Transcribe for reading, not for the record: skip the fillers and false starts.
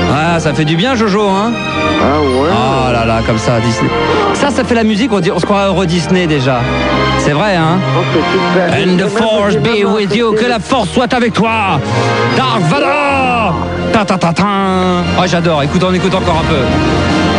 Ah, ça fait du bien, Jojo, hein. Ah ouais. Oh là là, comme ça, Disney. Ça fait la musique, on se croirait Euro Disney déjà. C'est vrai, hein. Oh, c'est super. And the force be with you, que la force soit avec toi. Dark Vador. Ta ta ta ta. Oh, j'adore, écoute, on écoute encore un peu.